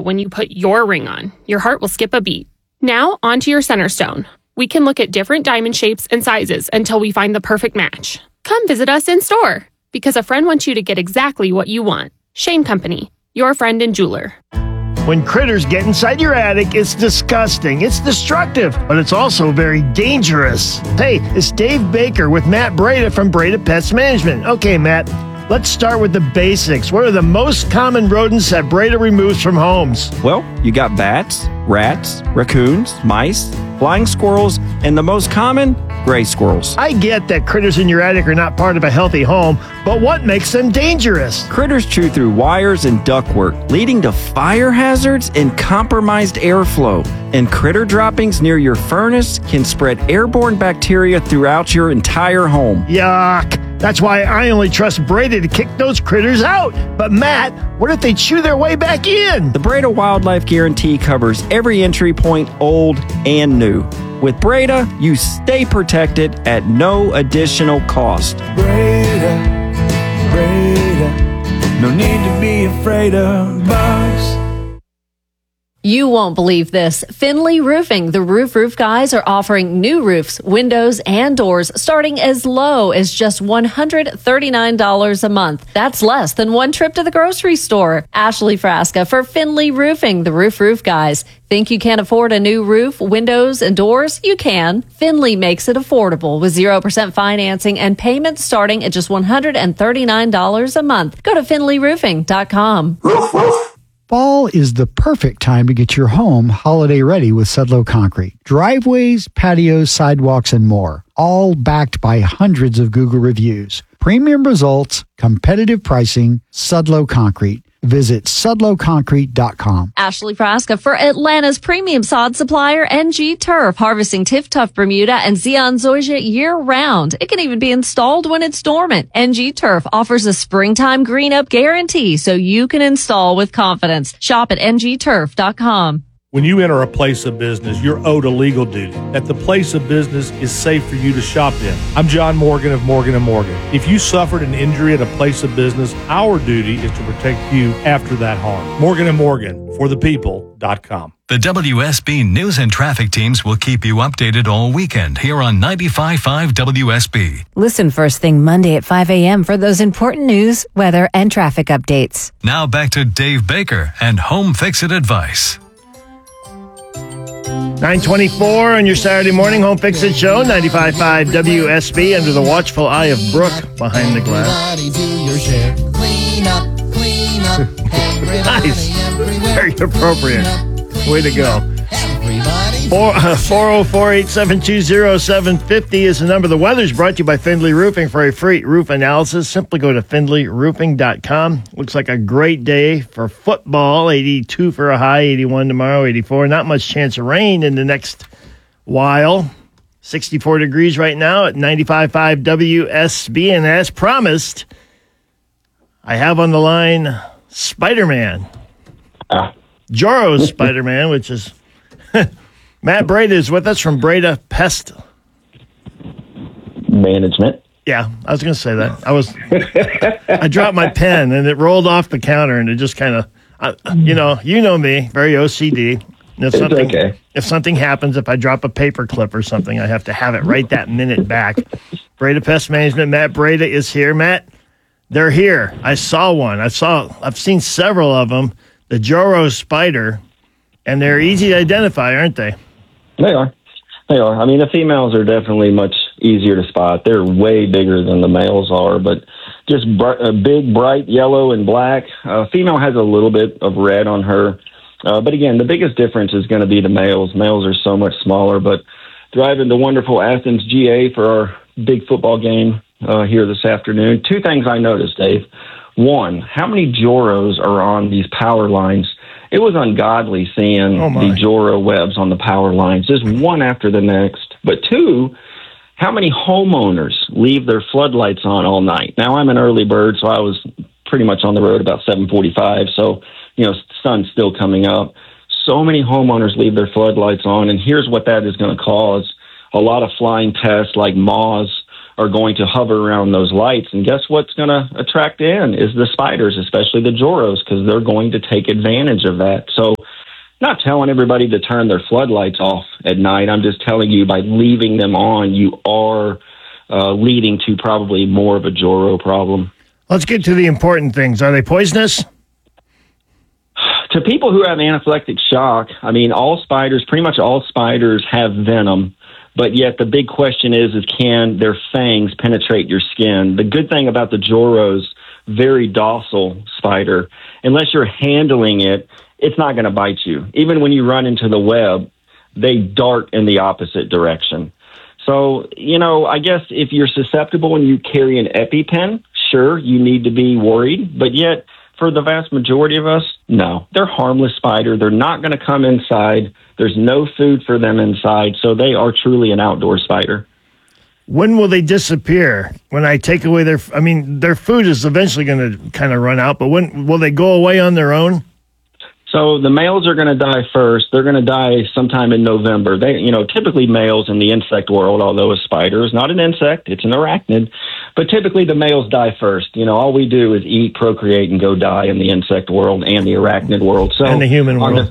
when you put your ring on. Your heart will skip a beat. Now, onto your center stone. We can look at different diamond shapes and sizes until we find the perfect match. Come visit us in store, because a friend wants you to get exactly what you want. Shane Company, your friend and jeweler. When critters get inside your attic, it's disgusting. It's destructive, but it's also very dangerous. Hey, it's Dave Baker with Matt Breda from Breda Pest Management. Okay, Matt, let's start with the basics. What are the most common rodents that Breda removes from homes? Well, you got bats, rats, raccoons, mice, flying squirrels, and the most common, gray squirrels. I get that critters in your attic are not part of a healthy home, but what makes them dangerous? Critters chew through wires and ductwork, leading to fire hazards and compromised airflow. And critter droppings near your furnace can spread airborne bacteria throughout your entire home. Yuck! That's why I only trust Breda to kick those critters out. But Matt, what if they chew their way back in? The Breda Wildlife Guarantee covers every entry point, old and new. With Breda, you stay protected at no additional cost. Breda, no need to be afraid of bugs. You won't believe this. Finley Roofing, the roof guys, are offering new roofs, windows, and doors starting as low as just $139 a month. That's less than one trip to the grocery store. Ashley Frasca for Finley Roofing, the roof guys. Think you can't afford a new roof, windows, and doors? You can. Finley makes it affordable with 0% financing and payments starting at just $139 a month. Go to finleyroofing.com. Fall is the perfect time to get your home holiday ready with Sudlow Concrete. Driveways, patios, sidewalks, and more. All backed by hundreds of Google reviews. Premium results, competitive pricing, Sudlow Concrete. Visit sudlowconcrete.com. Ashley Frasca for Atlanta's premium sod supplier, NG Turf, harvesting Tiff-Tuff Bermuda and Zeon Zoysia year-round. It can even be installed when it's dormant. NG Turf offers a springtime green-up guarantee so you can install with confidence. Shop at ngturf.com. When you enter a place of business, you're owed a legal duty that the place of business is safe for you to shop in. I'm John Morgan of Morgan & Morgan. If you suffered an injury at a place of business, our duty is to protect you after that harm. Morgan & Morgan, for the people.com. The WSB News and Traffic teams will keep you updated all weekend here on 95.5 WSB. Listen first thing Monday at 5 a.m. for those important news, weather, and traffic updates. Now back to Dave Baker and Home Fix-It Advice. 9:24 on your Saturday morning Home Fix-It Show, 95.5 WSB, under the watchful eye of Brooke behind the glass. Nice. Very appropriate. Way to go. 404-872-0750 is the number. The weather's brought to you by Findlay Roofing. For a free roof analysis, simply go to findlayroofing.com. Looks like a great day for football. 82 for a high, 81 tomorrow, 84. Not much chance of rain in the next while. 64 degrees right now at 95.5 WSB. And as promised, I have on the line Spider-Man. Joro's Spider-Man, which is... Matt Breda is with us from Breda Pest Management. Yeah, I was going to say that. I dropped my pen and it rolled off the counter and it just kind of, you know me, very OCD. And if something happens, if I drop a paper clip or something, I have to have it right that minute back. Breda Pest Management, Matt Breda is here. Matt, they're here. I saw one. I've seen several of them. The Joro Spider, and they're easy to identify, aren't they? They are. I mean, the females are definitely much easier to spot. They're way bigger than the males are, but just big, bright yellow and black. Female has a little bit of red on her. But again, the biggest difference is going to be the males. Males are so much smaller, but driving to wonderful Athens, GA for our big football game here this afternoon. Two things I noticed, Dave. One, how many Joros are on these power lines? It was ungodly seeing the Joro webs on the power lines, just one after the next. But two, how many homeowners leave their floodlights on all night? Now, I'm an early bird, so I was pretty much on the road about 7:45. So, sun's still coming up. So many homeowners leave their floodlights on, and here's what that is going to cause. A lot of flying pests like moths, are going to hover around those lights. And guess what's going to attract in is the spiders, especially the Joros, because they're going to take advantage of that. So not telling everybody to turn their floodlights off at night. I'm just telling you, by leaving them on, you are leading to probably more of a Joro problem. Let's get to the important things. Are they poisonous? To people who have anaphylactic shock, I mean, pretty much all spiders have venom, but yet the big question is can their fangs penetrate your skin? The good thing about the Joros, very docile spider, unless you're handling it, it's not going to bite you. Even when you run into the web, they dart in the opposite direction. So, I guess if you're susceptible and you carry an EpiPen, sure, you need to be worried, but yet for the vast majority of us, no. They're harmless spider. They're not going to come inside. There's no food for them inside, so they are truly an outdoor spider. When will they disappear? When I take away their food is eventually going to kind of run out, but when will they go away on their own? So the males are going to die first. They're going to die sometime in November. Typically males in the insect world, although a spider is not an insect, it's an arachnid, but typically the males die first. All we do is eat, procreate, and go die in the insect world and the arachnid world. So and the human world.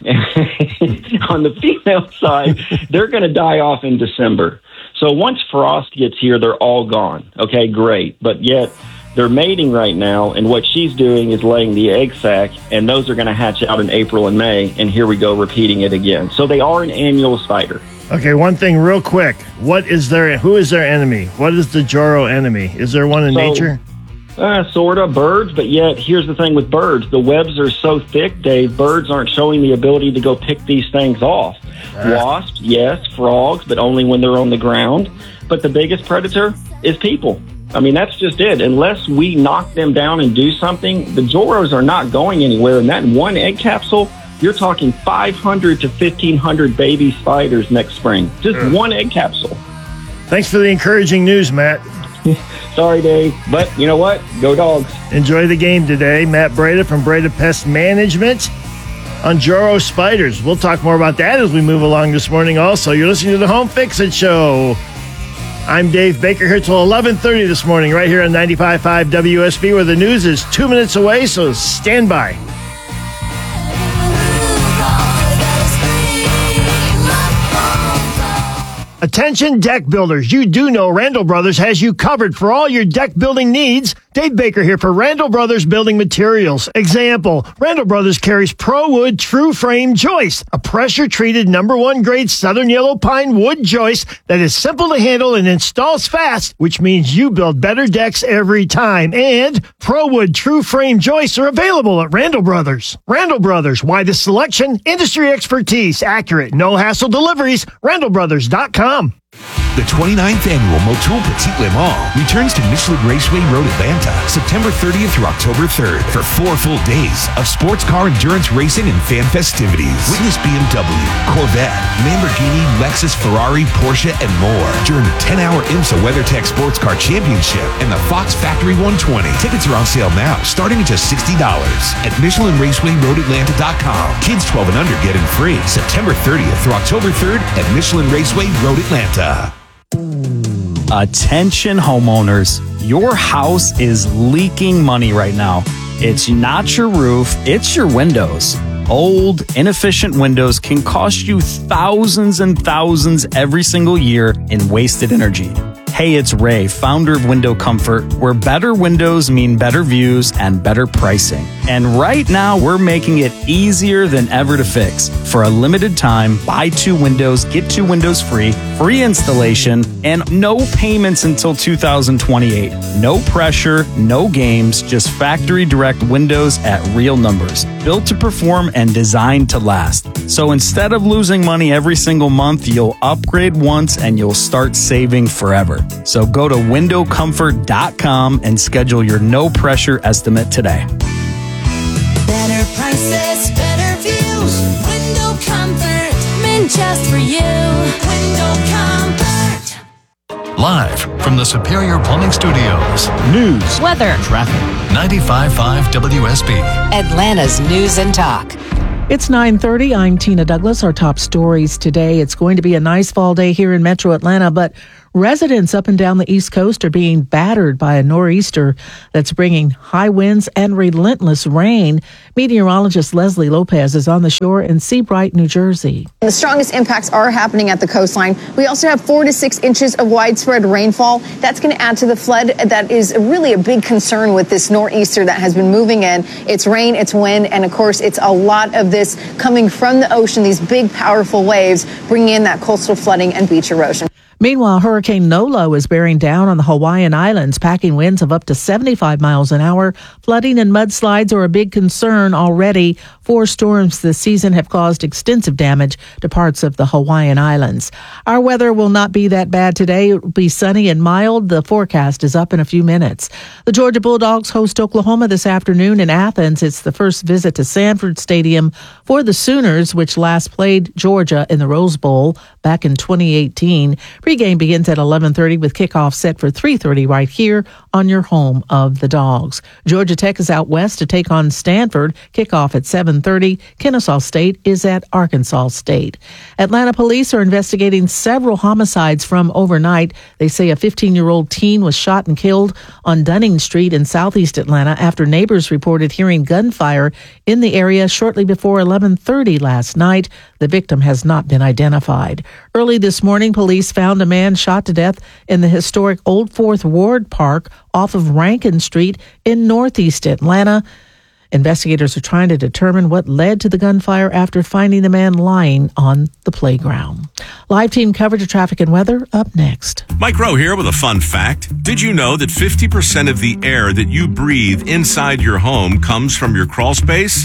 On the female side, they're going to die off in December. So once frost gets here, they're all gone. Okay, great. But yet they're mating right now, and what she's doing is laying the egg sac, and those are going to hatch out in April and May, and here we go repeating it again. So they are an annual spider. Okay, one thing real quick. Who is their enemy? What is the Joro enemy? Is there one in nature? Sort of, birds, but yet here's the thing with birds. The webs are so thick, Dave, birds aren't showing the ability to go pick these things off. Wasps, yes, frogs, but only when they're on the ground. But the biggest predator is people. I mean, that's just it. Unless we knock them down and do something, the Joros are not going anywhere. And that one egg capsule, you're talking 500 to 1,500 baby spiders next spring. Just one egg capsule. Thanks for the encouraging news, Matt. Sorry, Dave, but you know what? Go Dogs. Enjoy the game today. Matt Breda from Breda Pest Management on Joro spiders. We'll talk more about that as we move along this morning also. You're listening to the Home Fix-It Show. I'm Dave Baker here till 11:30 this morning right here on 95.5 WSB, where the news is 2 minutes away, so stand by. Attention deck builders, you do know Randall Brothers has you covered for all your deck building needs. Dave Baker here for Randall Brothers Building Materials. Example, Randall Brothers carries ProWood True Frame Joist, a pressure-treated #1 grade Southern Yellow Pine wood joist that is simple to handle and installs fast, which means you build better decks every time. And ProWood True Frame Joists are available at Randall Brothers. Randall Brothers, widest selection, industry expertise, accurate, no-hassle deliveries, randallbrothers.com. The 29th Annual Motul Petit Le Mans returns to Michelin Raceway Road, Atlanta, September 30th through October 3rd for 4 full days of sports car endurance racing and fan festivities. Witness BMW, Corvette, Lamborghini, Lexus, Ferrari, Porsche, and more during the 10-hour IMSA WeatherTech Sports Car Championship and the Fox Factory 120. Tickets are on sale now, starting at just $60 at MichelinRacewayRoadAtlanta.com. Kids 12 and under get in free September 30th through October 3rd at Michelin Raceway Road, Atlanta. Attention homeowners, your house is leaking money right now. It's not your roof, it's your windows. Old, inefficient windows can cost you thousands and thousands every single year in wasted energy. Hey, it's Ray, founder of Window Comfort, where better windows mean better views and better pricing. And right now, we're making it easier than ever to fix. For a limited time, buy 2 windows, get 2 windows free, free installation, and no payments until 2028. No pressure, no games, just factory direct windows at real numbers. Built to perform and designed to last. So instead of losing money every single month, you'll upgrade once and you'll start saving forever. So go to windowcomfort.com and schedule your no pressure estimate today. Better prices, better views. Window Comfort, meant just for you. Window Comfort. Live from the Superior Plumbing Studios. News, weather, traffic. 95.5 WSB. Atlanta's News and Talk. It's 9:30. I'm Tina Douglas. Our top stories today. It's going to be a nice fall day here in Metro Atlanta, but Residents up and down the East Coast are being battered by a nor'easter that's bringing high winds and relentless rain. Meteorologist Leslie Lopez is on the shore in Seabright, New Jersey. The strongest impacts are happening at the coastline. We also have 4 to 6 inches of widespread rainfall. That's going to add to the flood that is really a big concern with this nor'easter that has been moving in. It's rain, it's wind, and of course, it's a lot of this coming from the ocean, these big, powerful waves, bringing in that coastal flooding and beach erosion. Meanwhile, Hurricane Nolo is bearing down on the Hawaiian Islands, packing winds of up to 75 miles an hour. Flooding and mudslides are a big concern already. 4 storms this season have caused extensive damage to parts of the Hawaiian Islands. Our weather will not be that bad today. It will be sunny and mild. The forecast is up in a few minutes. The Georgia Bulldogs host Oklahoma this afternoon in Athens. It's the first visit to Sanford Stadium for the Sooners, which last played Georgia in the Rose Bowl back in 2018. Pregame begins at 11:30 with kickoff set for 3:30 right here on your home of the Dogs. Georgia Tech is out west to take on Stanford. Kickoff at 7:30. Kennesaw State is at Arkansas State. Atlanta police are investigating several homicides from overnight. They say a 15-year-old teen was shot and killed on Dunning Street in southeast Atlanta after neighbors reported hearing gunfire in the area shortly before 11:30 last night. The victim has not been identified. Early this morning, police found a man shot to death in the historic Old Fourth Ward Park off of Rankin Street in northeast Atlanta. Investigators are trying to determine what led to the gunfire after finding the man lying on the playground. Live team coverage of traffic and weather up next. Mike Rowe here with a fun fact. Did you know that 50% of the air that you breathe inside your home comes from your crawl space?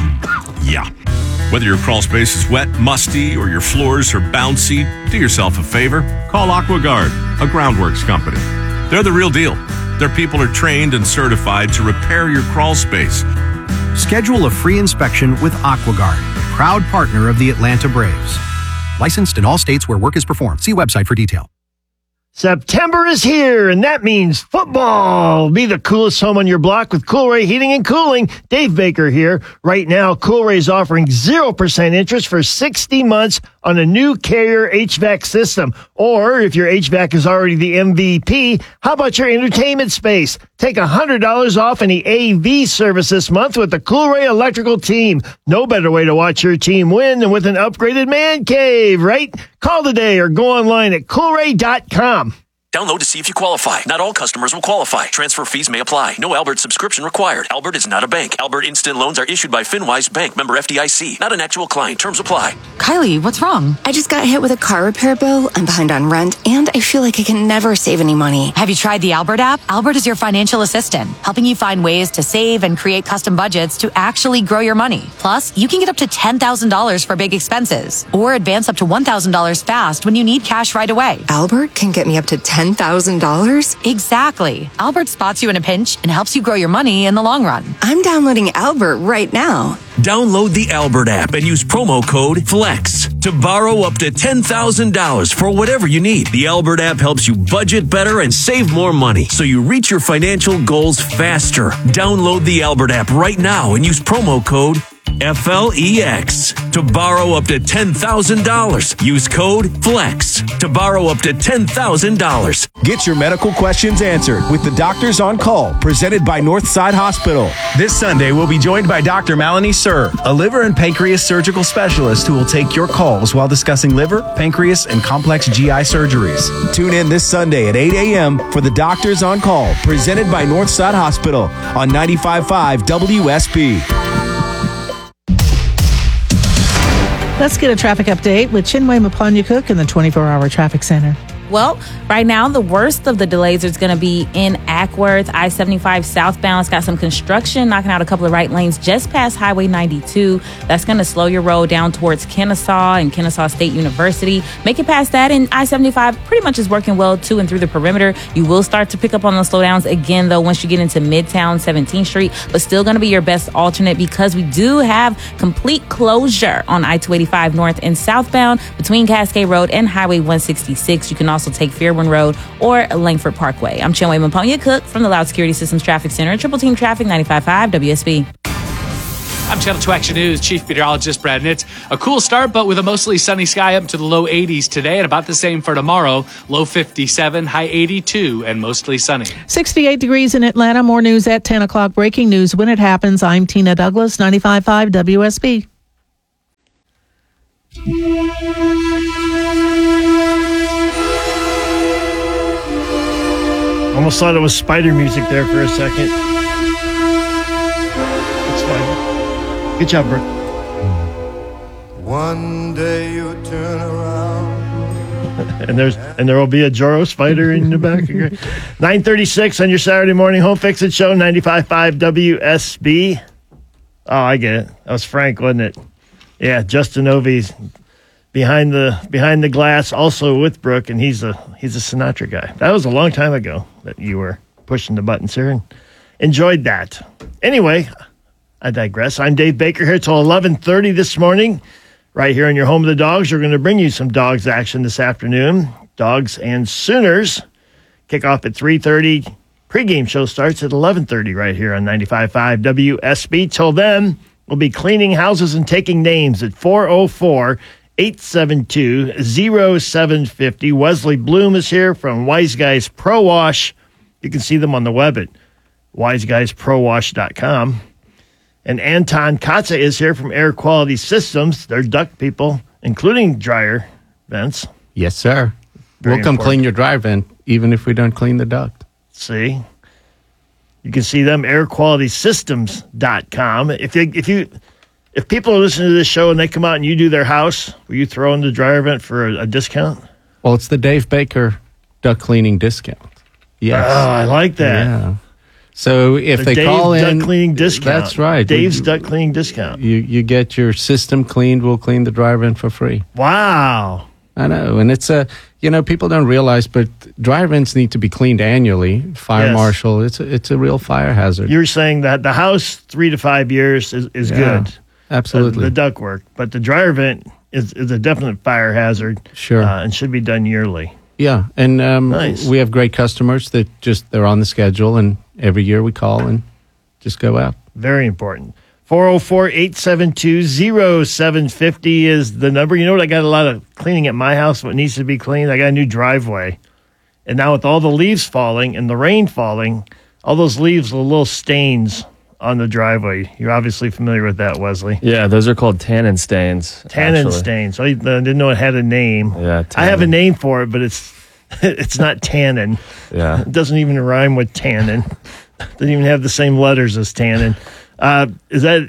Yeah. Whether your crawl space is wet, musty, or your floors are bouncy, do yourself a favor. Call AquaGuard, a groundworks company. They're the real deal. Their people are trained and certified to repair your crawl space. Schedule a free inspection with AquaGuard, proud partner of the Atlanta Braves. Licensed in all states where work is performed. See website for detail. September is here, and that means football. Be the coolest home on your block with Coolray Heating and Cooling. Dave Baker here. Right now, Coolray is offering 0% interest for 60 months on a new Carrier HVAC system. Or if your HVAC is already the MVP, how about your entertainment space? Take $100 off any AV service this month with the Coolray Electrical team. No better way to watch your team win than with an upgraded man cave, right? Call today or go online at Coolray.com. Download to see if you qualify. Not all customers will qualify. Transfer fees may apply. No Albert subscription required. Albert is not a bank. Albert Instant Loans are issued by FinWise Bank, member FDIC. Not an actual client. Terms apply. Kylie, what's wrong? I just got hit with a car repair bill. I'm behind on rent, and I feel like I can never save any money. Have you tried the Albert app? Albert is your financial assistant, helping you find ways to save and create custom budgets to actually grow your money. Plus, you can get up to $10,000 for big expenses, or advance up to $1,000 fast when you need cash right away. Albert can get me up to $10,000? Exactly. Albert spots you in a pinch and helps you grow your money in the long run. I'm downloading Albert right now. Download the Albert app and use promo code FLEX to borrow up to $10,000 for whatever you need. The Albert app helps you budget better and save more money so you reach your financial goals faster. Download the Albert app right now and use promo code FLEX to borrow up to $10,000. Use code FLEX to borrow up to $10,000. Get your medical questions answered with the Doctors on Call, presented by Northside Hospital. This Sunday, we'll be joined by Dr. Melanie Sir, a liver and pancreas surgical specialist who will take your calls while discussing liver, pancreas, and complex GI surgeries. Tune in this Sunday at 8 a.m. for the Doctors on Call, presented by Northside Hospital on 95.5 WSB. Let's get a traffic update with Chinwe Mapanya-Cook in the 24-hour traffic center. Well, right now, the worst of the delays is going to be in Ackworth, I-75 southbound. It's got some construction knocking out a couple of right lanes just past Highway 92. That's going to slow your road down towards Kennesaw and Kennesaw State University. Make it past that, and I-75 pretty much is working well to and through the perimeter. You will start to pick up on the slowdowns again, though, once you get into Midtown 17th Street, but still going to be your best alternate because we do have complete closure on I-285 north and southbound between Cascade Road and Highway 166. You can also take Fairburn Road or Langford Parkway. I'm Chinwe Mapanya-Cook from the Loud Security Systems Traffic Center, Triple Team Traffic 95.5 WSB. I'm Channel 2 Action News Chief Meteorologist Brad Nitz. A cool start, but with a mostly sunny sky up to the low 80s today and about the same for tomorrow. Low 57, high 82, and mostly sunny. 68 degrees in Atlanta. More news at 10 o'clock. Breaking news when it happens. I'm Tina Douglas, 95.5 WSB. Almost thought it was spider music there for a second. It's fine. Good job, Brooke. One day you turn around. and there will be a Joro spider in the back. 9:36 on your Saturday morning home fix it show, 95.5 WSB. Oh, I get it. That was Frank, wasn't it? Yeah, Justin Ovi's behind the glass, also with Brooke, and he's a Sinatra guy. That was a long time ago that you were pushing the buttons here, and enjoyed that. Anyway, I digress. I'm Dave Baker here till 11:30 this morning, right here on your home of the Dogs. We're going to bring you some Dogs action this afternoon. Dogs and Sooners kick off at 3:30. Pregame show starts at 11:30 right here on 95.5 WSB. Till then, we'll be cleaning houses and taking names at 404-872-0750. Wesley Bloom is here from Wise Guys Pro Wash. You can see them on the web at wiseguysprowash.com. And Anton Katza is here from Air Quality Systems. They're duct people, including dryer vents. Yes, sir. Very We'll come important. clean your dryer vent, even if we don't clean the duct. See? You can see them, airqualitysystems.com. If people are listening to this show and they come out and you do their house, will you throw in the dryer vent for a discount? Well, it's the Dave Baker duct cleaning discount. Yes. Oh, I like that. Yeah. So if The they Dave call in, duct cleaning discount. That's right. Dave's duct cleaning discount. You get your system cleaned. We'll clean the dryer vent for free. Wow. I know, and it's people don't realize, but dryer vents need to be cleaned annually. Fire Yes. marshal, it's a real fire hazard. You were saying that the house 3 to 5 years is Yeah, good. absolutely. The duct work. But the dryer vent is a definite fire hazard. Sure. And should be done yearly. Yeah, and Nice. we have great customers that they're on the schedule, and every year we call and just go out. Very important. 404-872-0750 is the number. You know what? I got a lot of cleaning at my house, what needs to be cleaned. I got a new driveway. And now with all the leaves falling and the rain falling, all those leaves are little stains on the driveway. You're obviously familiar with that, Wesley. Yeah, those are called tannin stains. Tannin actually. stains. I didn't know it had a name. Yeah, I have a name for it, but it's not tannin. Yeah. It doesn't even rhyme with tannin. Doesn't even have the same letters as tannin. Is that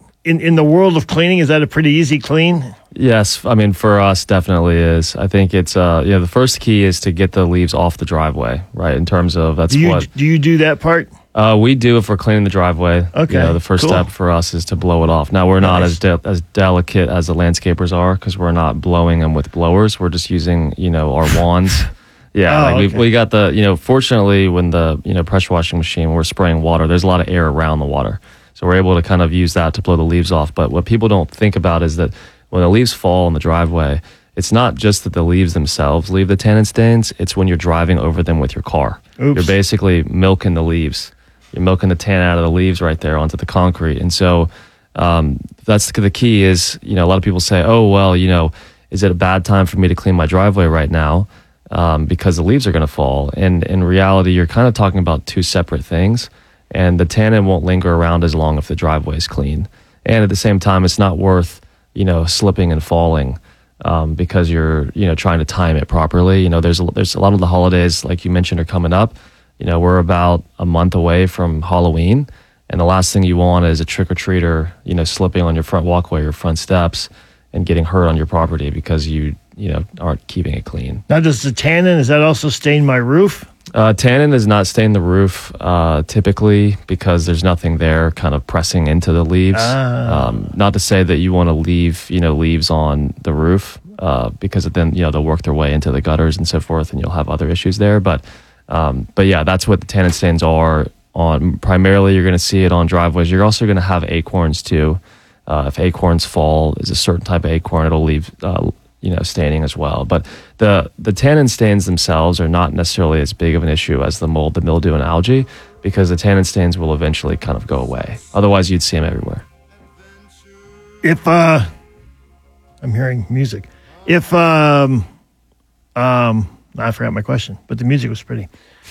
in the world of cleaning? Is that a pretty easy clean? Yes, I mean for us definitely is. I think it's the first key is to get the leaves off the driveway, right? In terms of Do you do that part? We do if we're cleaning the driveway. Okay, the first cool. step for us is to blow it off. Now we're not Nice. as delicate as the landscapers are because we're not blowing them with blowers. We're just using our wands. Yeah, Oh, okay. we got the fortunately when the pressure washing machine we're spraying water. There's a lot of air around the water. So we're able to kind of use that to blow the leaves off. But what people don't think about is that when the leaves fall in the driveway, it's not just that the leaves themselves leave the tannin stains. It's when you're driving over them with your car. Oops. You're basically milking the leaves. You're milking the tan out of the leaves right there onto the concrete. And so that's the key is, a lot of people say, oh, well, is it a bad time for me to clean my driveway right now because the leaves are going to fall? And in reality, you're kind of talking about two separate things. And the tannin won't linger around as long if the driveway is clean. And at the same time, it's not worth, slipping and falling because you're, trying to time it properly. There's a lot of the holidays, like you mentioned, are coming up. We're about a month away from Halloween. And the last thing you want is a trick-or-treater, slipping on your front walkway or front steps and getting hurt on your property because you aren't keeping it clean. Now, does the tannin, does that also stain my roof? Tannin does not stain the roof typically because there's nothing there kind of pressing into the leaves. Not to say that you want to leave leaves on the roof because then they'll work their way into the gutters and so forth, and you'll have other issues there. But yeah, that's what the tannin stains are on. Primarily, you're going to see it on driveways. You're also going to have acorns too. If acorns fall, is a certain type of acorn, it'll leave staining as well. But the tannin stains themselves are not necessarily as big of an issue as the mold, the mildew, and algae, because the tannin stains will eventually kind of go away. Otherwise, you'd see them everywhere. If I'm hearing music. If I forgot my question, but the music was pretty.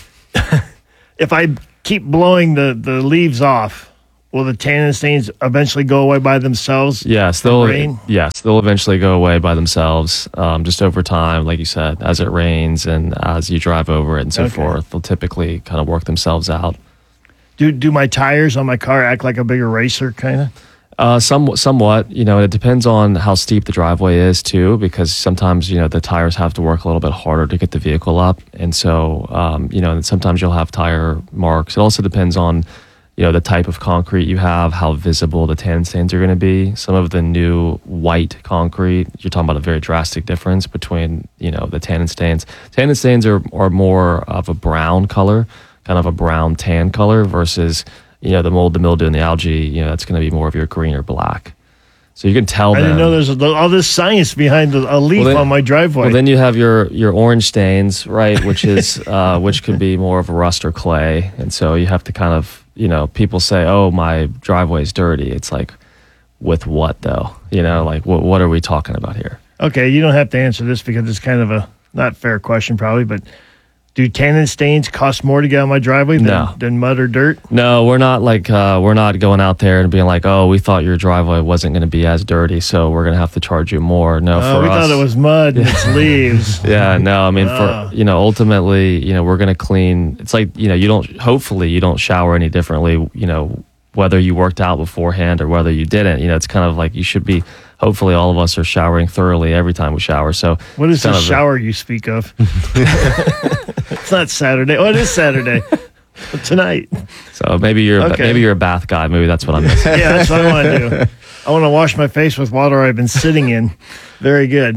If I keep blowing the leaves off, will the tannin stains eventually go away by themselves? Yes, they'll eventually go away by themselves. Just over time, like you said, as it rains and as you drive over it and so forth, they'll typically kind of work themselves out. Do my tires on my car act like a big eraser, kind of? Somewhat. It depends on how steep the driveway is too, because sometimes the tires have to work a little bit harder to get the vehicle up, and so and sometimes you'll have tire marks. It also depends on the type of concrete you have, how visible the tannin stains are going to be. Some of the new white concrete, you're talking about a very drastic difference between the tannin stains. Tannin stains are more of a brown color, kind of a brown tan color, versus the mold, the mildew, and the algae, that's going to be more of your green or black. So you can tell I didn't know there's all this science behind a leaf on my driveway. Well, then you have your orange stains, right, which is which could be more of a rust or clay. And so you have to kind of, people say, oh, my driveway is dirty. It's like, with what though? Like what are we talking about here? Okay, you don't have to answer this because it's kind of a not fair question probably, but do tannin stains cost more to get on my driveway than mud or dirt? No, we're not we're not going out there and being like, oh, we thought your driveway wasn't going to be as dirty, so we're going to have to charge you more. No, for we us, thought it was mud and it's leaves. Yeah, no, I mean, for ultimately, we're going to clean. It's like hopefully you don't shower any differently. Whether you worked out beforehand or whether you didn't. It's kind of like you should be. Hopefully, all of us are showering thoroughly every time we shower. So, what is the shower you speak of? It's not Saturday. Oh, it is Saturday. Tonight. So maybe you're a bath guy. Maybe that's what I'm missing. Yeah, that's what I want to do. I want to wash my face with water I've been sitting in. Very good.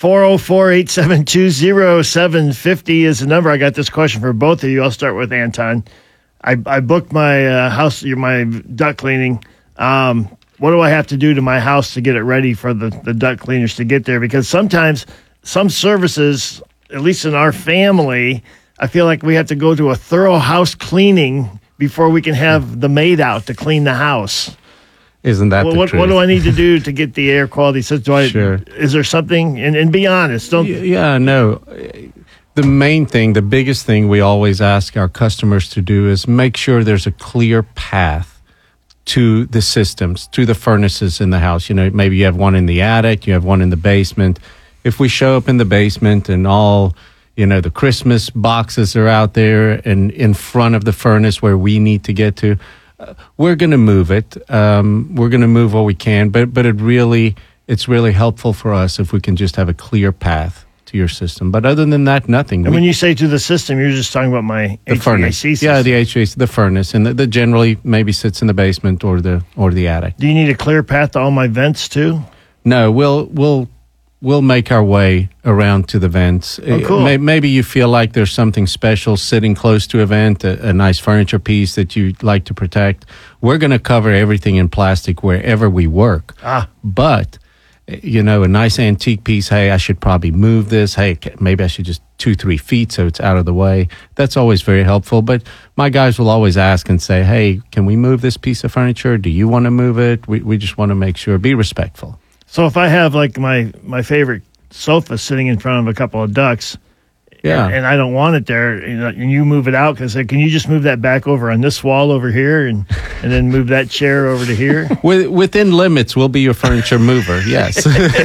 404-872-0750 is the number. I got this question for both of you. I'll start with Anton. I booked my my duct cleaning. What do I have to do to my house to get it ready for the duct cleaners to get there? Because sometimes some services, at least in our family, I feel like we have to go to a thorough house cleaning before we can have the maid out to clean the house. Isn't that the truth? What do I need to do to get the air quality? Sure. Is there something? And be honest. Don't. Yeah, no. The main thing, the biggest thing we always ask our customers to do is make sure there's a clear path to the systems, to the furnaces in the house. Maybe you have one in the attic, you have one in the basement. If we show up in the basement and all, the Christmas boxes are out there and in front of the furnace where we need to get to, we're going to move it. We're going to move what we can, but it's really helpful for us if we can just have a clear path to your system. But other than that, nothing. And when you say to the system, you're just talking about my the HVAC furnace. system. Yeah, the HVAC, the furnace, and the generally maybe sits in the basement or the attic. Do you need a clear path to all my vents too? No, we'll make our way around to the vents. Oh, cool. Maybe you feel like there's something special sitting close to a vent, a nice furniture piece that you'd like to protect. We're going to cover everything in plastic wherever we work. But a nice antique piece, hey, I should probably move this. Hey, maybe I should just 2-3 feet so it's out of the way. That's always very helpful. But my guys will always ask and say, hey, can we move this piece of furniture? Do you want to move it? We just want to make sure, be respectful. So if I have like my favorite sofa sitting in front of a couple of ducks, and I don't want it there, and you move it out because can you just move that back over on this wall over here and then move that chair over to here? Within limits, we'll be your furniture mover. Yes.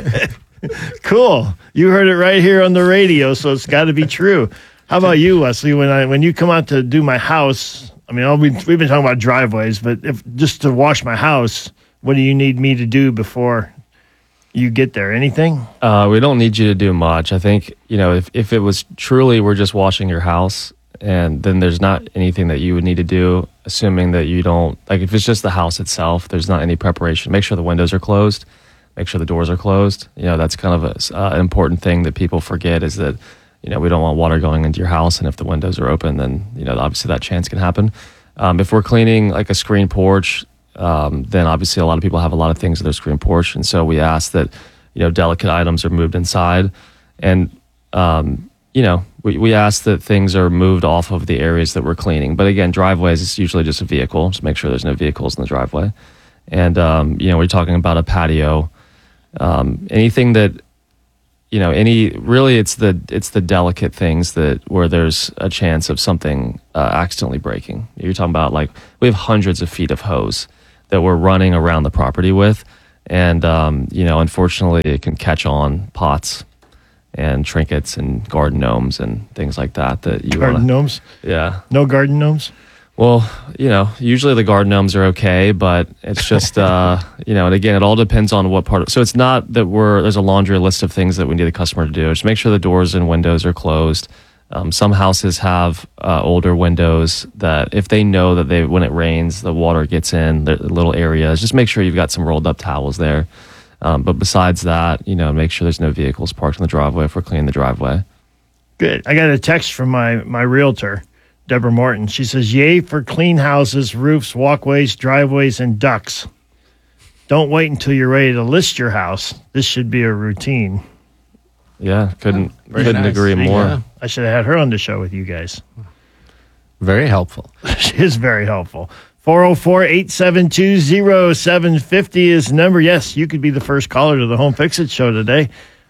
Cool. You heard it right here on the radio, so it's got to be true. How about you, Wesley? When you come out to do my house, I mean, we've been talking about driveways, but if just to wash my house, what do you need me to do before you get there? Anything? We don't need you to do much. I think, if it was truly we're just washing your house, and then there's not anything that you would need to do, assuming that you don't, like if it's just the house itself, there's not any preparation. Make sure the windows are closed. Make sure the doors are closed. That's kind of an important thing that people forget is that, we don't want water going into your house. And if the windows are open, then, obviously that chance can happen. If we're cleaning like a screen porch, then obviously a lot of people have a lot of things in their screen porch. And so we ask that, delicate items are moved inside. And, we ask that things are moved off of the areas that we're cleaning. But again, driveways is usually just a vehicle. Just make sure there's no vehicles in the driveway. And, we're talking about a patio, anything that, it's the delicate things where there's a chance of something accidentally breaking. You're talking about we have hundreds of feet of hose that we're running around the property with. And, unfortunately it can catch on pots and trinkets and garden gnomes and things like that Garden gnomes? Yeah. No garden gnomes? Well, usually the garden gnomes are okay, but it's just, and again, it all depends on what part. So it's not that there's a laundry list of things that we need the customer to do. Just make sure the doors and windows are closed. Some houses have older windows that if they know that when it rains, the water gets in the little areas, just make sure you've got some rolled up towels there. But besides that, make sure there's no vehicles parked in the driveway if we're cleaning the driveway. Good. I got a text from my realtor, Deborah Morton. She says, yay for clean houses, roofs, walkways, driveways, and ducts. Don't wait until you're ready to list your house. This should be a routine. Yeah, couldn't nice. agree more. Yeah. I should have had her on the show with you guys. Very helpful. She is very helpful. 404-872-0750 is the number. Yes, you could be the first caller to the Home Fix-It show today.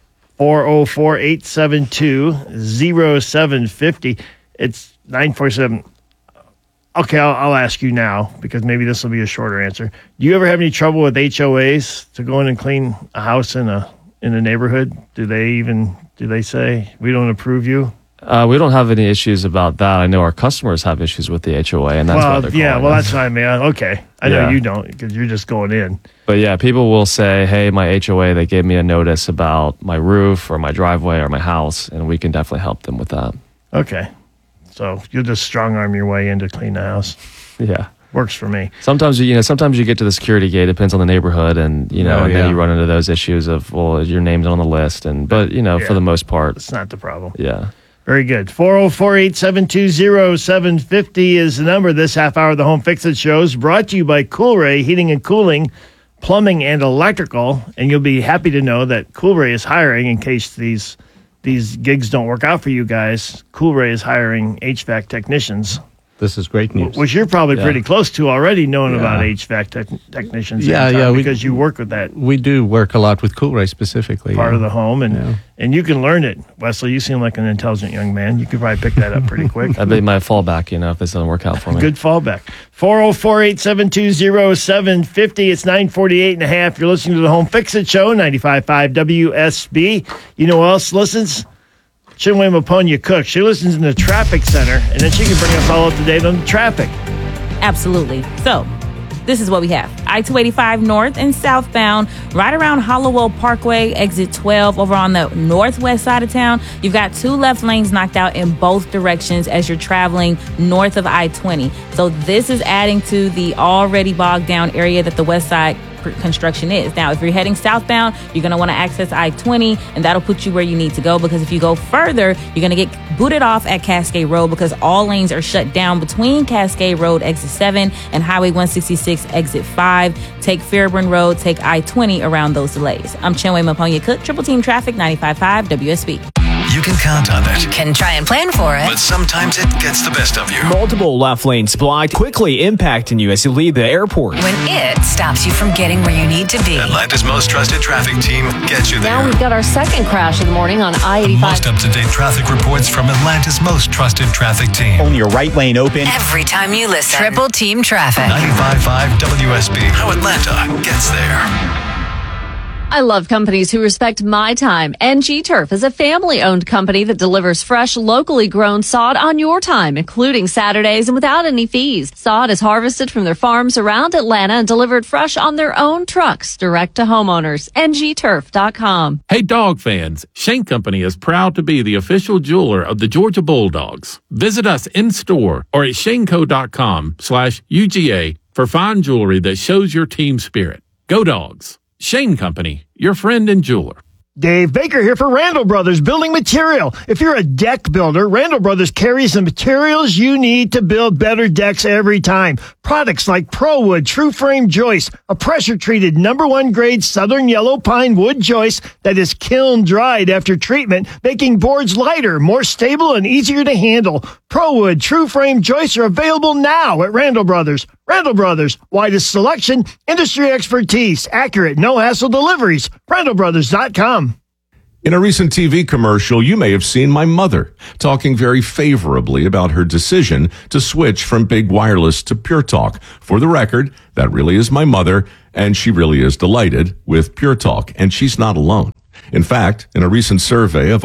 404-872-0750. It's 947. Okay, I'll ask you now because maybe this will be a shorter answer. Do you ever have any trouble with HOAs to go in and clean a house in a neighborhood? Do they say we don't approve you? We don't have any issues about that. I know our customers have issues with the HOA, and that's why they're calling us. That's what I mean. Okay, I know you don't because you're just going in. But yeah, people will say, "Hey, my HOA, they gave me a notice about my roof or my driveway or my house," and we can definitely help them with that. Okay, so you'll just strong arm your way in to clean the house. Yeah, works for me. Sometimes you get to the security gate. Depends on the neighborhood, and then you run into those issues of your name's on the list, but for the most part, it's not the problem. Yeah. Very good. 404-872-0750 is the number. This half hour of the Home Fix-It show is brought to you by Coolray Heating and Cooling, Plumbing and Electrical. And you'll be happy to know that Coolray is hiring, in case these gigs don't work out for you guys. Coolray is hiring HVAC technicians. This is great news. Which you're probably pretty close to already knowing about HVAC technicians. Because you work with that. We do work a lot with Coolray specifically. Part of the home, and you can learn it. Wesley, you seem like an intelligent young man. You could probably pick that up pretty quick. That'd be my fallback, if this doesn't work out for me. Good fallback. 404-872-0750. It's 9:48 and a half. You're listening to the Home Fix-It Show, 95.5 WSB. You know who else listens? Chinwe Maponya Cook. She listens in the traffic center, and then she can bring us all up to date on the traffic. Absolutely. So, this is what we have. I-285 north and southbound, right around Hollowell Parkway, exit 12, over on the northwest side of town. You've got 2 left lanes knocked out in both directions as you're traveling north of I-20. So this is adding to the already bogged down area that the west side construction is. Now, if you're heading southbound, you're going to want to access I-20, and that'll put you where you need to go, because if you go further, you're going to get booted off at Cascade Road, because all lanes are shut down between Cascade Road exit 7 and Highway 166 exit 5. Take Fairburn Road, take I-20 around those delays. I'm Chinwe Maponya Cook, Triple Team Traffic, 95.5 WSB. You can count on it. You can try and plan for it. But sometimes it gets the best of you. Multiple left lanes blocked, quickly impacting you as you leave the airport. When it stops you from getting where you need to be. Atlanta's most trusted traffic team gets you there. Now we've got our second crash of the morning on I-85. Most up-to-date traffic reports from Atlanta's most trusted traffic team. Only your right lane open. Every time you listen. Triple Team Traffic. 95.5 WSB. How Atlanta gets there. I love companies who respect my time. NG Turf is a family-owned company that delivers fresh, locally grown sod on your time, including Saturdays and without any fees. Sod is harvested from their farms around Atlanta and delivered fresh on their own trucks, direct to homeowners. ngturf.com. Hey, dog fans. Shane Company is proud to be the official jeweler of the Georgia Bulldogs. Visit us in-store or at shaneco.com/UGA for fine jewelry that shows your team spirit. Go Dogs. Shane Company, your friend and jeweler. Dave Baker here for Randall Brothers Building Material. If you're a deck builder, Randall Brothers carries the materials you need to build better decks every time. Products like ProWood True Frame Joist, a pressure-treated #1 grade Southern Yellow Pine wood joist that is kiln-dried after treatment, making boards lighter, more stable, and easier to handle. ProWood True Frame Joists are available now at Randall Brothers. Randall Brothers, widest selection, industry expertise, accurate, no-hassle deliveries. RandallBrothers.com. In a recent TV commercial, you may have seen my mother talking very favorably about her decision to switch from big wireless to Pure Talk. For the record, that really is my mother, and she really is delighted with Pure Talk, and she's not alone. In fact, in a recent survey of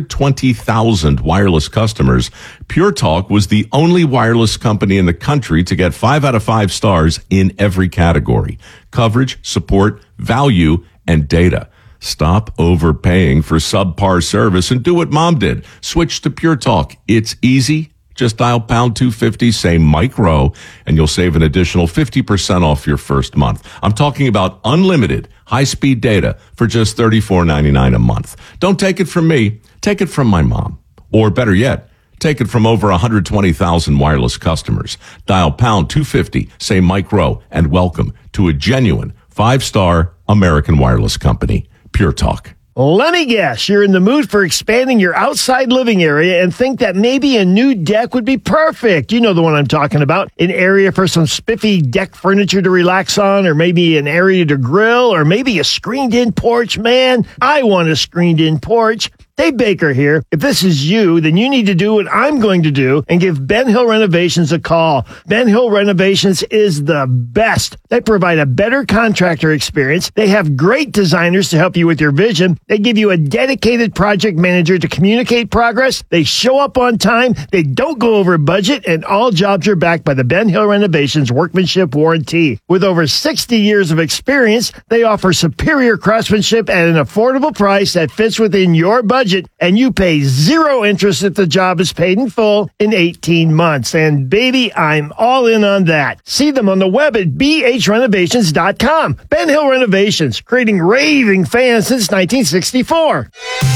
120,000 wireless customers, Pure Talk was the only wireless company in the country to get 5 out of 5 stars in every category: coverage, support, value, and data. Stop overpaying for subpar service and do what Mom did. Switch to Pure Talk. It's easy. Just dial pound 250, say Mike Rowe, and you'll save an additional 50% off your first month. I'm talking about unlimited high-speed data for just $34.99 a month. Don't take it from me. Take it from my mom. Or better yet, take it from over 120,000 wireless customers. Dial pound 250, say Mike Rowe, and welcome to a genuine 5-star American wireless company. Pure Talk. Let me guess, you're in the mood for expanding your outside living area and think that maybe a new deck would be perfect. You know the one I'm talking about. An area for some spiffy deck furniture to relax on, or maybe an area to grill, or maybe a screened-in porch. Man, I want a screened-in porch. Dave Baker here. If this is you, then you need to do what I'm going to do and give Ben Hill Renovations a call. Ben Hill Renovations is the best. They provide a better contractor experience. They have great designers to help you with your vision. They give you a dedicated project manager to communicate progress. They show up on time. They don't go over budget, and all jobs are backed by the Ben Hill Renovations workmanship warranty. With over 60 years of experience, they offer superior craftsmanship at an affordable price that fits within your budget. And you pay 0 interest if the job is paid in full in 18 months. And baby, I'm all in on that. See them on the web at bhrenovations.com. Ben Hill Renovations, creating raving fans since 1964.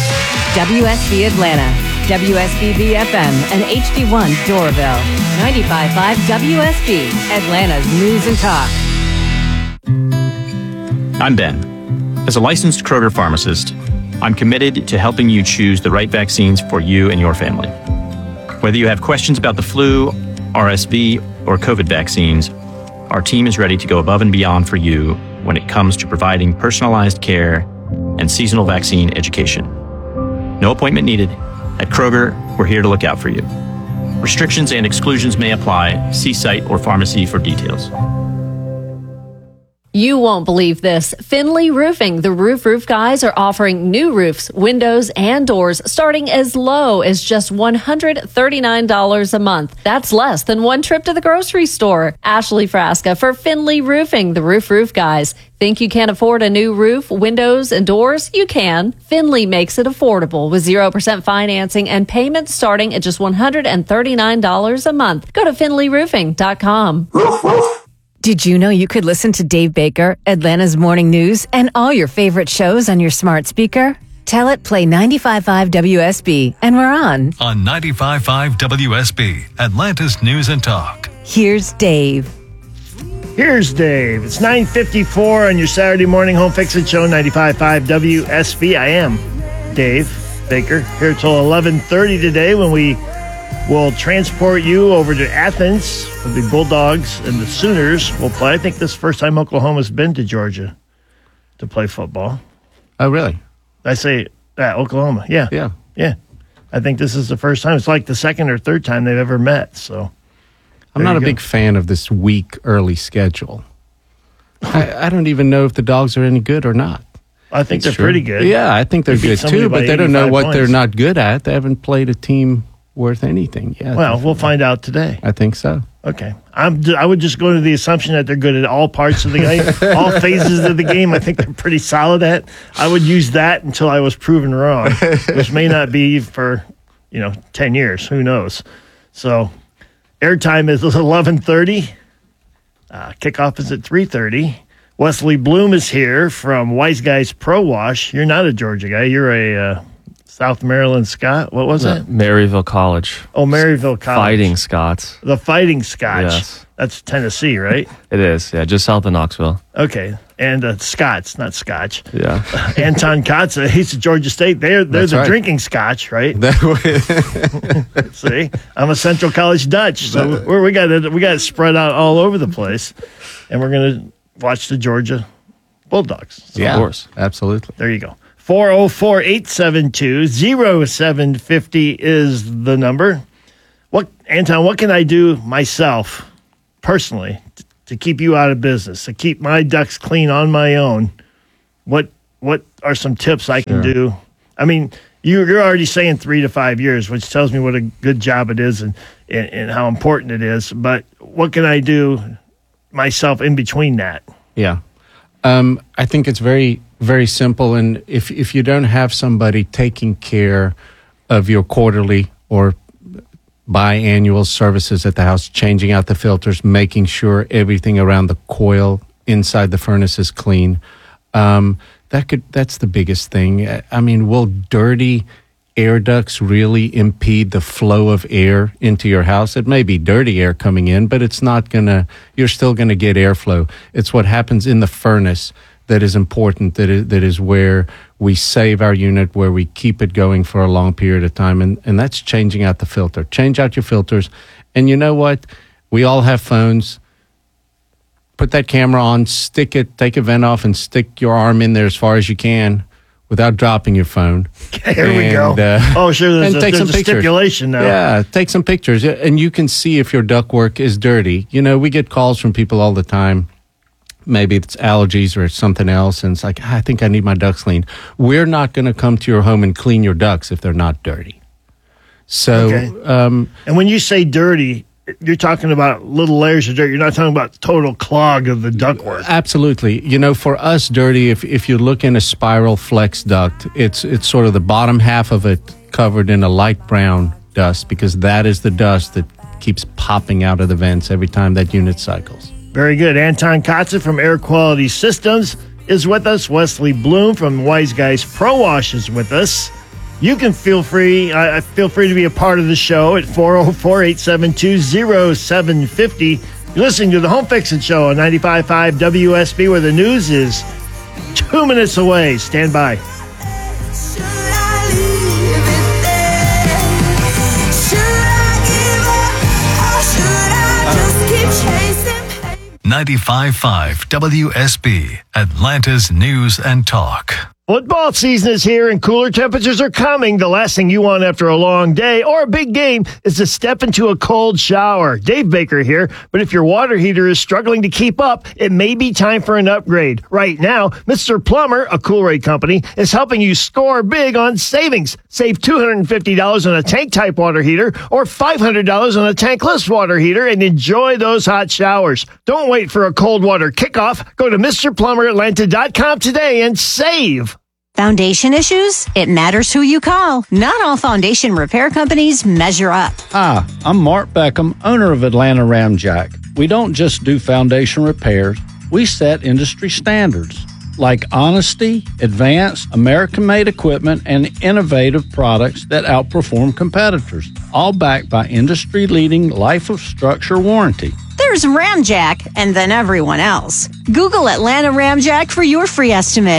WSB Atlanta, WSBB FM, and HD1 Doraville. 95.5 WSB, Atlanta's News and Talk. I'm Ben. As a licensed Kroger pharmacist, I'm committed to helping you choose the right vaccines for you and your family. Whether you have questions about the flu, RSV, or COVID vaccines, our team is ready to go above and beyond for you when it comes to providing personalized care and seasonal vaccine education. No appointment needed. At Kroger, we're here to look out for you. Restrictions and exclusions may apply. See site or pharmacy for details. You won't believe this. Finley Roofing, the roof guys, are offering new roofs, windows, and doors starting as low as just $139 a month. That's less than one trip to the grocery store. Ashley Frasca for Finley Roofing, the roof guys. Think you can't afford a new roof, windows, and doors? You can. Finley makes it affordable with 0% financing and payments starting at just $139 a month. Go to finleyroofing.com. Did you know you could listen to Dave Baker, Atlanta's Morning News, and all your favorite shows on your smart speaker? Tell it play 95.5 WSB, and we're on. On 95.5 WSB, Atlanta's News and Talk. Here's Dave. Here's Dave. It's 9:54 on your Saturday morning home fixing show, 95.5 WSB. I am Dave Baker, here till 11:30 today when we will transport you over to Athens for the Bulldogs and the Sooners will play. I think this is the first time Oklahoma's been to Georgia to play football. Oh, really? I say Oklahoma. Yeah. I think this is the first time. It's like the second or third time they've ever met. So I'm not a big fan of this week early schedule. I don't even know if the Dogs are any good or not. I think they're pretty good. Yeah, I think they're good too, but they don't know what they're not good at. They haven't played a team worth anything yet. Well, we'll find out today. I think so. Okay. I would just go to the assumption that they're good at all parts of the game, all phases of the game. I think they're pretty solid at. I would use that until I was proven wrong, which may not be for, 10 years. Who knows? So airtime is 11:30. Kickoff is at 3:30. Wesley Bloom is here from Wise Guys Pro Wash. You're not a Georgia guy. You're a South Maryland Scot. What was it? Maryville College. Oh, Maryville College. Fighting Scots. The Fighting Scots. Yes. That's Tennessee, right? It is, yeah, just south of Knoxville. Okay. And Scots, not Scotch. Yeah. Anton Kotze, he's at Georgia State. They're the right. drinking Scotch, right? See, I'm a Central College Dutch, so we got it spread out all over the place, and we're gonna watch the Georgia Bulldogs. So, Yeah, of course, absolutely. there you go. 404-872-0750 is the number. Anton, what can I do myself, personally, to keep you out of business, to keep my ducks clean on my own? What are some tips I can do? I mean, you're already saying 3 to 5 years, which tells me what a good job it is and how important it is. But what can I do myself in between that? Yeah. I think it's very, very simple. And if you don't have somebody taking care of your quarterly or biannual services at the house, changing out the filters, making sure everything around the coil inside the furnace is clean, that's the biggest thing. I mean, will dirty air ducts really impede the flow of air into your house? It may be dirty air coming in, but it's not you're still gonna get airflow. It's what happens in the furnace that is important, that is where we save our unit, where we keep it going for a long period of time, and that's changing out the filter. Change out your filters. And you know what? We all have phones. Put that camera on, stick it, take a vent off, and stick your arm in there as far as you can without dropping your phone. Here we go. Sure, there's a stipulation now. Yeah, take some pictures, and you can see if your ductwork is dirty. You know, we get calls from people all the time. Maybe it's allergies or it's something else, and it's like, I think I need my ducts cleaned. We're not going to come to your home and clean your ducts if they're not dirty. So, and when you say dirty, you're talking about little layers of dirt. You're not talking about total clog of the ductwork. Absolutely. You know, for us, dirty, if you look in a spiral flex duct, it's sort of the bottom half of it covered in a light brown dust, because that is the dust that keeps popping out of the vents every time that unit cycles. Very good. Anton Kotze from Air Quality Systems is with us. Wesley Bloom from Wise Guys Pro Wash is with us. You can feel free to be a part of the show at 404-872-0750. You're listening to the Home Fixin' Show on 95.5 WSB, where the news is 2 minutes away. Stand by. 95.5 WSB, Atlanta's News and Talk. Football season is here and cooler temperatures are coming. The last thing you want after a long day or a big game is to step into a cold shower. Dave Baker here, but if your water heater is struggling to keep up, it may be time for an upgrade. Right now, Mr. Plumber, a Cool-Rate company, is helping you score big on savings. Save $250 on a tank-type water heater or $500 on a tankless water heater and enjoy those hot showers. Don't wait for a cold water kickoff. Go to MrPlumberAtlanta.com today and save. Foundation issues? It matters who you call. Not all foundation repair companies measure up. Hi, I'm Mark Beckham, owner of Atlanta Ramjack. We don't just do foundation repairs, we set industry standards like honesty, advanced, American-made equipment, and innovative products that outperform competitors, all backed by industry-leading life of structure warranty. There's Ramjack, and then everyone else. Google Atlanta Ramjack for your free estimate.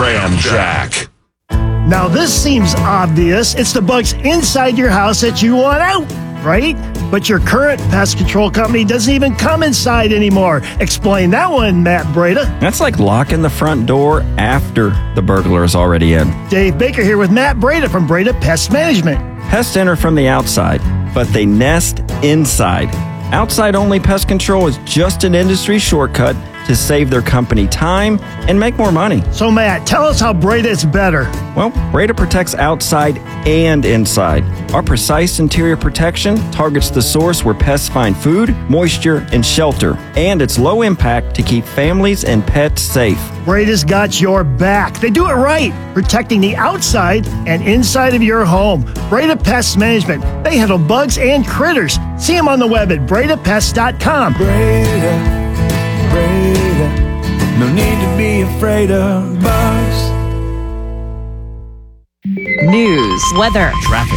Ramjack. Now, this seems obvious. It's the bugs inside your house that you want out, right? But your current pest control company doesn't even come inside anymore. Explain that one, Matt Breda. That's like locking the front door after the burglar is already in. Dave Baker here with Matt Breda from Breda Pest Management. Pests enter from the outside, but they nest inside. Outside-only pest control is just an industry shortcut to save their company time and make more money. So, Matt, tell us how Breda is better. Well, Breda protects outside and inside. Our precise interior protection targets the source where pests find food, moisture, and shelter. And it's low impact to keep families and pets safe. Breda's got your back. They do it right, protecting the outside and inside of your home. Breda Pest Management. They handle bugs and critters. See them on the web at BredaPest.com. Breda, no need to be afraid of bugs. News news, weather, traffic.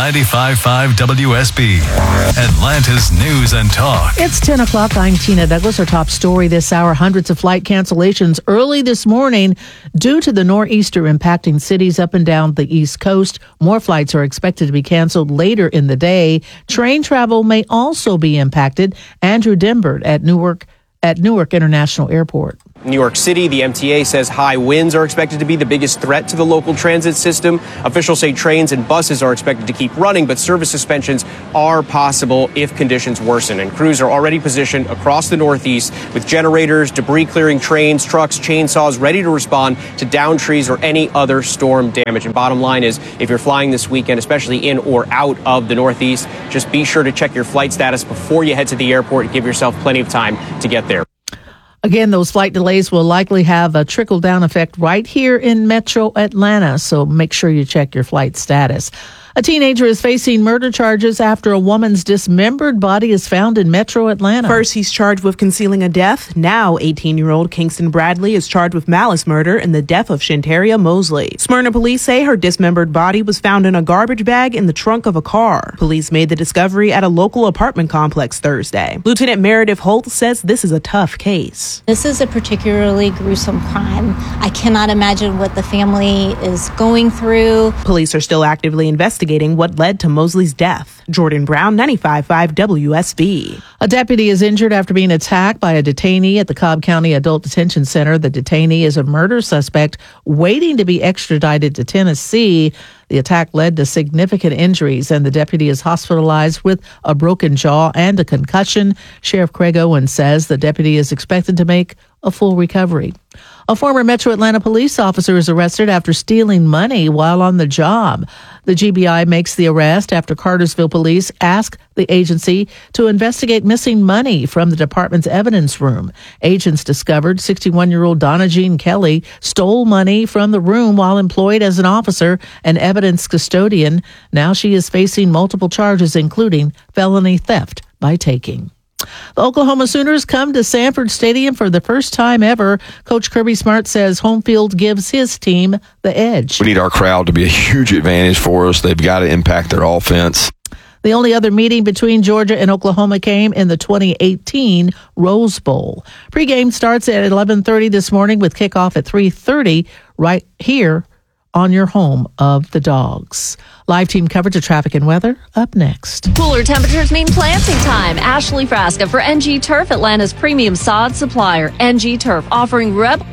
95.5 WSB, Atlanta's News and Talk. It's 10 o'clock. I'm Tina Douglas. Our top story this hour, hundreds of flight cancellations early this morning due to the nor'easter impacting cities up and down the East Coast. More flights are expected to be canceled later in the day. Train travel may also be impacted. Andrew Dimbert at Newark International Airport. New York City, the MTA says high winds are expected to be the biggest threat to the local transit system. Officials say trains and buses are expected to keep running, but service suspensions are possible if conditions worsen. And crews are already positioned across the Northeast with generators, debris clearing trains, trucks, chainsaws ready to respond to downed trees or any other storm damage. And bottom line is, if you're flying this weekend, especially in or out of the Northeast, just be sure to check your flight status before you head to the airport and give yourself plenty of time to get there. Again, those flight delays will likely have a trickle-down effect right here in Metro Atlanta, so make sure you check your flight status. A teenager is facing murder charges after a woman's dismembered body is found in Metro Atlanta. First, he's charged with concealing a death. Now, 18-year-old Kingston Bradley is charged with malice murder in the death of Shantaria Mosley. Smyrna police say her dismembered body was found in a garbage bag in the trunk of a car. Police made the discovery at a local apartment complex Thursday. Lieutenant Meredith Holt says this is a tough case. This is a particularly gruesome crime. I cannot imagine what the family is going through. Police are still actively investigating what led to Mosley's death. Jordan Brown, 95.5 WSB. A deputy is injured after being attacked by a detainee at the Cobb County Adult Detention Center. The detainee is a murder suspect waiting to be extradited to Tennessee. The attack led to significant injuries, and the deputy is hospitalized with a broken jaw and a concussion. Sheriff Craig Owens says the deputy is expected to make a full recovery. A former Metro Atlanta police officer is arrested after stealing money while on the job. The GBI makes the arrest after Cartersville police asked the agency to investigate missing money from the department's evidence room. Agents discovered 61-year-old Donna Jean Kelly stole money from the room while employed as an officer and evidence custodian. Now she is facing multiple charges, including felony theft by taking. The Oklahoma Sooners come to Sanford Stadium for the first time ever. Coach Kirby Smart says home field gives his team the edge. We need our crowd to be a huge advantage for us. They've got to impact their offense. The only other meeting between Georgia and Oklahoma came in the 2018 Rose Bowl. Pre-game starts at 11:30 this morning with kickoff at 3:30 right here on your home of the Dogs. Live team coverage of traffic and weather up next. Cooler temperatures mean planting time. Ashley Frasca for NG Turf, Atlanta's premium sod supplier. NG Turf offering Rebel